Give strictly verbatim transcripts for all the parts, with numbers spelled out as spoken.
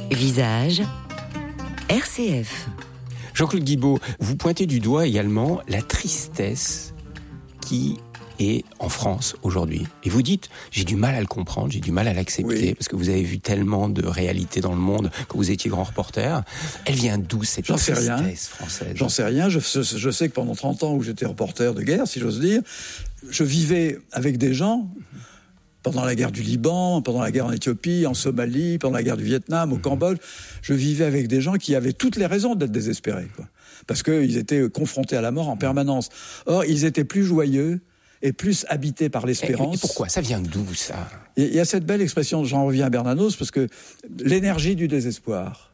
Visage R C F. Jean-Claude Guibaud, vous pointez du doigt également la tristesse qui est en France aujourd'hui. Et vous dites, j'ai du mal à le comprendre, j'ai du mal à l'accepter, oui. Parce que vous avez vu tellement de réalités dans le monde quand vous étiez grand reporter. Elle vient d'où cette J'en tristesse sais rien. française? J'en sais rien. Je, je sais que pendant trente ans où j'étais reporter de guerre, si j'ose dire, je vivais avec des gens... Pendant la guerre du Liban, pendant la guerre en Éthiopie, en Somalie, pendant la guerre du Vietnam, au Cambodge, je vivais avec des gens qui avaient toutes les raisons d'être désespérés, quoi. Parce qu'ils étaient confrontés à la mort en permanence. Or, ils étaient plus joyeux et plus habités par l'espérance. Et, et pourquoi? Ça vient d'où, ça? Il y a cette belle expression, j'en reviens à Bernanos, parce que l'énergie du désespoir.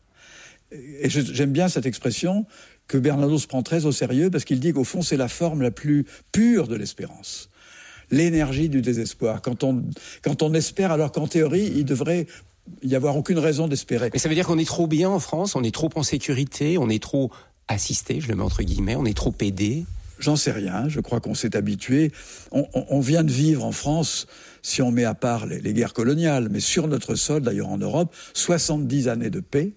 Et j'aime bien cette expression que Bernanos prend très au sérieux, parce qu'il dit qu'au fond, c'est la forme la plus pure de l'espérance. L'énergie du désespoir. Quand on, quand on espère, alors qu'en théorie, il devrait y avoir aucune raison d'espérer. Mais ça veut dire qu'on est trop bien en France, on est trop en sécurité, on est trop assisté, je le mets entre guillemets, on est trop aidé? J'en sais rien, je crois qu'on s'est habitué. On, on, on vient de vivre en France, si on met à part les, les guerres coloniales, mais sur notre sol, d'ailleurs en Europe, soixante-dix années de paix,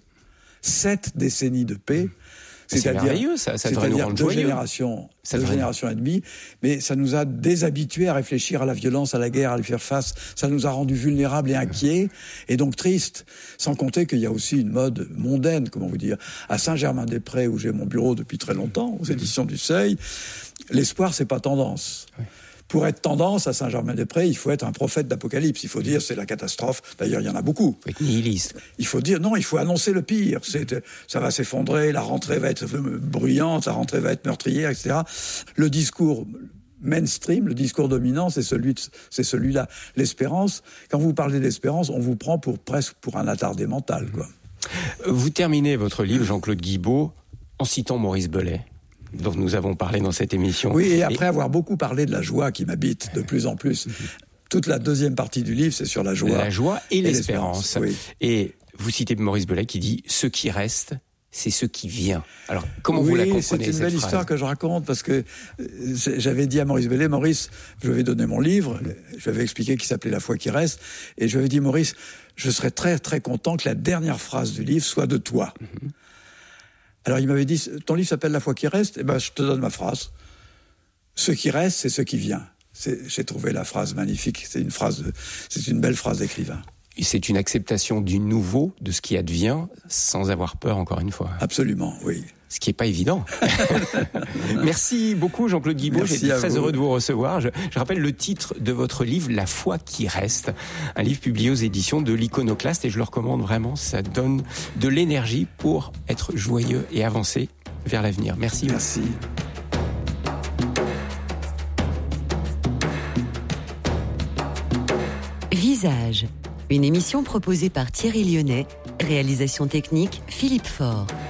sept décennies de paix. C'est merveilleux, ça, ça devrait nous rendre joyeux. Deux générations, deux générations et demie, mais ça nous a déshabitués à réfléchir à la violence, à la guerre, à y faire face. Ça nous a rendus vulnérables et inquiets, et donc tristes. Sans compter qu'il y a aussi une mode mondaine, comment vous dire. À Saint-Germain-des-Prés, où j'ai mon bureau depuis très longtemps, aux éditions du Seuil, l'espoir, c'est pas tendance. Oui. Pour être tendance à Saint-Germain-des-Prés, il faut être un prophète d'Apocalypse. Il faut dire c'est la catastrophe. D'ailleurs, il y en a beaucoup. Il faut être nihiliste. Il faut dire non, il faut annoncer le pire. C'est, ça va s'effondrer, la rentrée va être bruyante, la rentrée va être meurtrière, et cetera. Le discours mainstream, le discours dominant, c'est celui de, c'est celui-là. L'espérance, quand vous parlez d'espérance, on vous prend pour presque pour un attardé mental, quoi. Vous terminez votre livre, Jean-Claude Guibaud, en citant Maurice Bellet, dont nous avons parlé dans cette émission. Oui, et après et... avoir beaucoup parlé de la joie qui m'habite de plus en plus. Toute la deuxième partie du livre, c'est sur la joie. La joie et, et l'espérance. l'espérance. Oui. Et vous citez Maurice Bellet qui dit « Ce qui reste, c'est ce qui vient ». Alors, comment oui, vous la comprenez, c'est une cette belle phrase? histoire que je raconte, parce que j'avais dit à Maurice Bellet, Maurice, je vais donner mon livre, je lui avais expliqué qu'il s'appelait « La foi qui reste », et je lui avais dit, Maurice, je serais très très content que la dernière phrase du livre soit de toi. Mm-hmm. Alors il m'avait dit, ton livre s'appelle La foi qui reste, eh ben je te donne ma phrase. Ce qui reste, c'est ce qui vient. C'est, j'ai trouvé la phrase magnifique. C'est une phrase, de, c'est une belle phrase d'écrivain. Et c'est une acceptation du nouveau, de ce qui advient, sans avoir peur, encore une fois. Absolument, oui. Ce qui n'est pas évident. Merci beaucoup, Jean-Claude Guibaud. J'ai été très vous. heureux de vous recevoir. Je, je rappelle le titre de votre livre, La foi qui reste. Un livre publié aux éditions de l'Iconoclaste, et je le recommande vraiment. Ça donne de l'énergie pour être joyeux et avancer vers l'avenir. Merci. Merci. Visage, une émission proposée par Thierry Lyonnais, réalisation technique Philippe Faure.